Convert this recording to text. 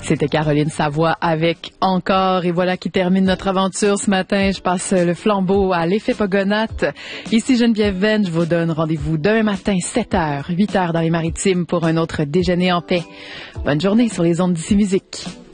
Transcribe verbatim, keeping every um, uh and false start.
C'était Caroline Savoie avec Encore. Et voilà qui termine notre aventure ce matin. Je passe le flambeau à l'effet Pogonates. Ici Geneviève Venn, je vous donne rendez-vous demain matin, sept heures, huit heures dans les Maritimes pour un autre déjeuner en paix. Bonne journée sur les ondes d'Ici Musique.